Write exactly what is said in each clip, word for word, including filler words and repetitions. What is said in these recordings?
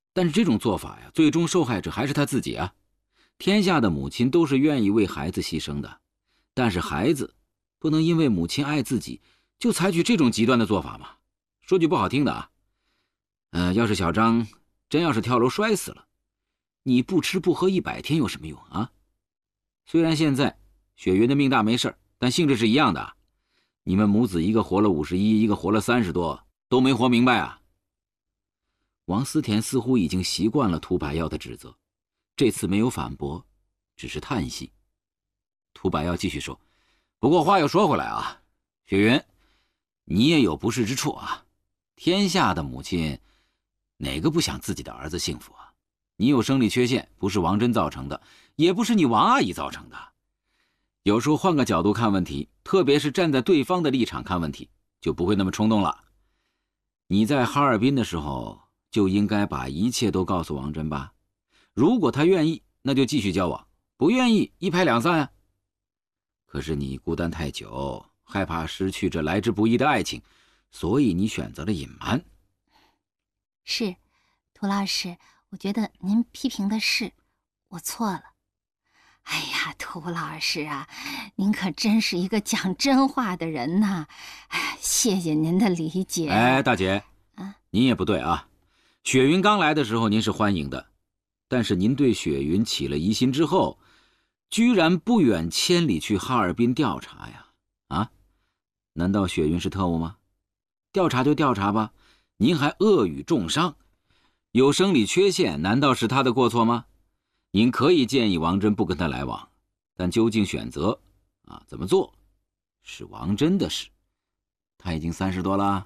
但是这种做法呀，最终受害者还是他自己啊。天下的母亲都是愿意为孩子牺牲的，但是孩子不能因为母亲爱自己，就采取这种极端的做法嘛。说句不好听的啊，呃，要是小张真要是跳楼摔死了，你不吃不喝一百天有什么用啊？虽然现在雪云的命大没事，但性质是一样的。你们母子一个活了五十一，一个活了三十多，都没活明白啊。王思田似乎已经习惯了涂百耀的指责，这次没有反驳，只是叹息。涂百耀继续说：“不过话又说回来啊，雪云，你也有不是之处啊。天下的母亲，哪个不想自己的儿子幸福啊？你有生理缺陷，不是王真造成的，也不是你王阿姨造成的。有时候换个角度看问题，特别是站在对方的立场看问题，就不会那么冲动了。你在哈尔滨的时候，就应该把一切都告诉王真吧。如果他愿意，那就继续交往；不愿意，一拍两散啊。可是你孤单太久，害怕失去这来之不易的爱情，所以你选择了隐瞒。 是，涂老师，我觉得您批评的是，我错了。哎呀，涂老师啊，您可真是一个讲真话的人呐！哎，谢谢您的理解。 哎，大姐，啊，您也不对啊。雪云刚来的时候您是欢迎的，但是您对雪云起了疑心之后，居然不远千里去哈尔滨调查呀！啊，难道雪云是特务吗？调查就调查吧，您还恶语重伤，有生理缺陷，难道是他的过错吗？您可以建议王真不跟他来往，但究竟选择啊怎么做，是王真的事。他已经三十多了。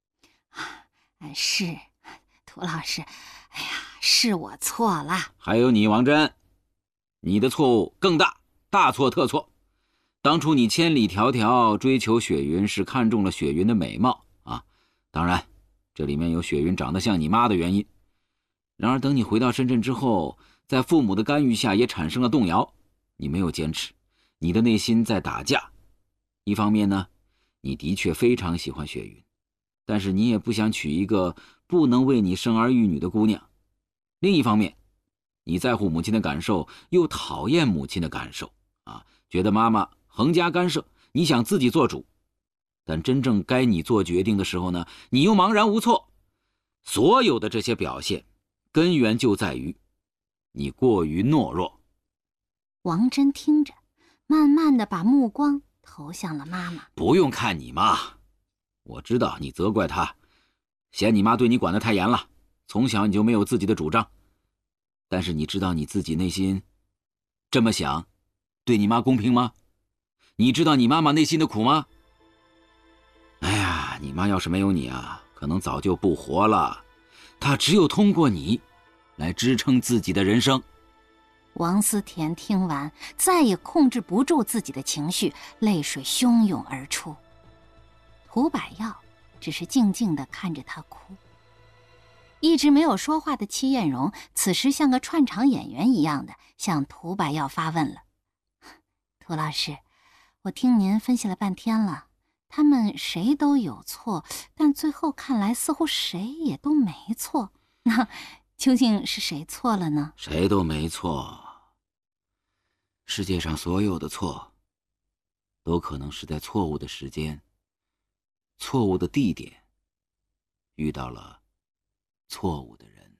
是，涂老师，哎呀，是我错了。 还有你，王真，你的错误更大，大错特错。当初你千里迢迢追求雪云，是看中了雪云的美貌啊，当然，这里面有雪云长得像你妈的原因。然而，等你回到深圳之后，在父母的干预下也产生了动摇，你没有坚持，你的内心在打架。一方面呢，你的确非常喜欢雪云，但是你也不想娶一个不能为你生儿育女的姑娘。另一方面，你在乎母亲的感受，又讨厌母亲的感受啊，觉得妈妈横加干涉，你想自己做主。但真正该你做决定的时候呢，你又茫然无措。所有的这些表现，根源就在于你过于懦弱。 王真听着，慢慢的把目光投向了妈妈。 不用看你妈，我知道你责怪她，嫌你妈对你管得太严了，从小你就没有自己的主张。但是你知道你自己内心这么想，对你妈公平吗？你知道你妈妈内心的苦吗？哎呀，你妈要是没有你啊，可能早就不活了。她只有通过你来支撑自己的人生。 王思田听完，再也控制不住自己的情绪，泪水汹涌而出。涂百耀只是静静地看着他哭。一直没有说话的戚艳荣，此时像个串场演员一样的向涂百耀发问了：“涂老师，我听您分析了半天了，他们谁都有错，但最后看来似乎谁也都没错。那究竟是谁错了呢？” 谁都没错。世界上所有的错，都可能是在错误的时间、错误的地点，遇到了错误的人。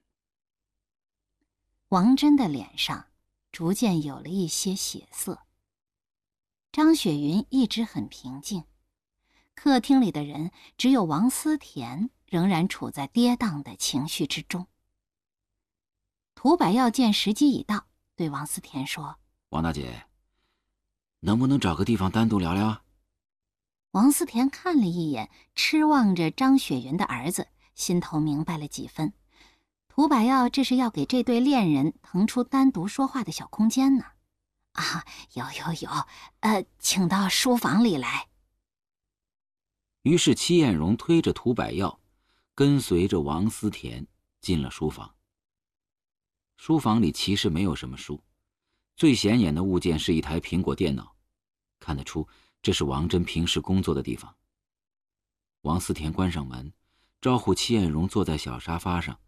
王真的脸上逐渐有了一些血色。张雪云一直很平静，客厅里的人只有王思田仍然处在跌宕的情绪之中。涂百耀见时机已到，对王思田说：“ 王大姐，能不能找个地方单独聊聊啊？” 王思田看了一眼痴望着张雪云的儿子，心头明白了几分。涂百耀这是要给这对恋人腾出单独说话的小空间呢。啊，有有有，呃，请到书房里来。 于是戚艳荣推着涂百耀，跟随着王思田进了书房。书房里其实没有什么书，最显眼的物件是一台苹果电脑，看得出这是王真平时工作的地方。王思田关上门，招呼戚艳荣坐在小沙发上，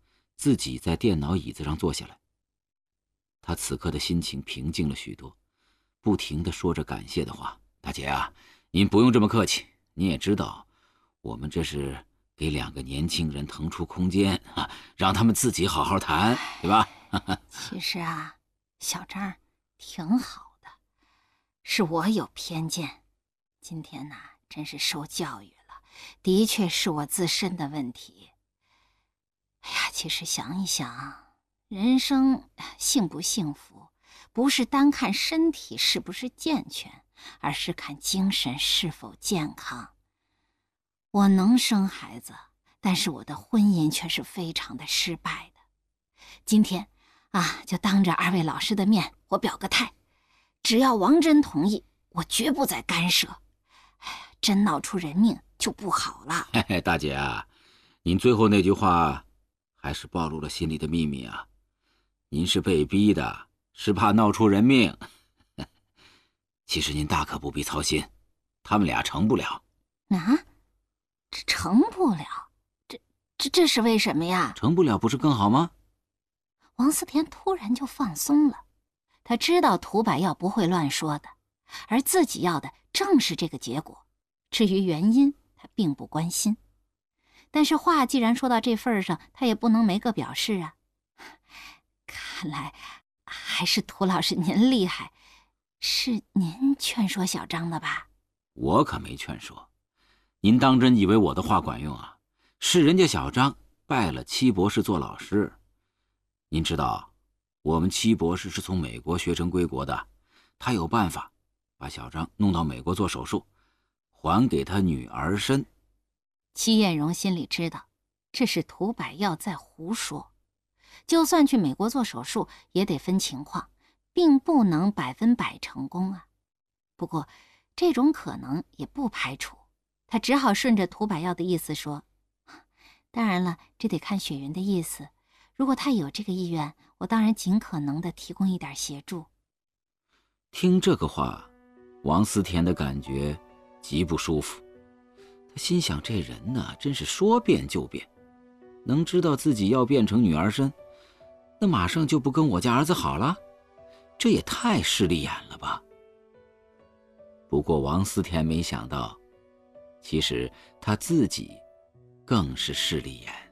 自己在电脑椅子上坐下来。他此刻的心情平静了许多，不停地说着感谢的话。大姐啊，您不用这么客气，您也知道，我们这是给两个年轻人腾出空间啊，让他们自己好好谈，对吧？ 其实啊，小张挺好的，是我有偏见。今天呢，真是受教育了，的确是我自身的问题。哎呀，其实想一想，人生幸不幸福，不是单看身体是不是健全，而是看精神是否健康。我能生孩子，但是我的婚姻却是非常的失败的。今天啊，就当着二位老师的面，我表个态，只要王真同意，我绝不再干涉。哎呀，真闹出人命就不好了。 嘿嘿，大姐啊，您最后那句话还是暴露了心里的秘密啊。您是被逼的，是怕闹出人命。其实您大可不必操心，他们俩成不了。 啊？这成不了？这这这是为什么呀？ 成不了不是更好吗？ 王思田突然就放松了，他知道涂百耀不会乱说的，而自己要的正是这个结果。至于原因，他并不关心。但是话既然说到这份上，他也不能没个表示啊。看来还是涂老师您厉害，是您劝说小张的吧？ 我可没劝说，您当真以为我的话管用啊？是人家小张拜了戚博士做老师。您知道，我们戚博士是从美国学成归国的，他有办法把小张弄到美国做手术，还给他女儿身。 戚艳荣心里知道，这是涂百耀在胡说。就算去美国做手术，也得分情况，并不能百分百成功啊。不过，这种可能也不排除。他只好顺着涂百耀的意思说：“当然了，这得看雪云的意思。如果他有这个意愿，我当然尽可能的提供一点协助。” 听这个话，王思田的感觉极不舒服。他心想，这人呢，真是说变就变，能知道自己要变成女儿身，那马上就不跟我家儿子好了，这也太势利眼了吧。不过王思田没想到，其实他自己更是势利眼。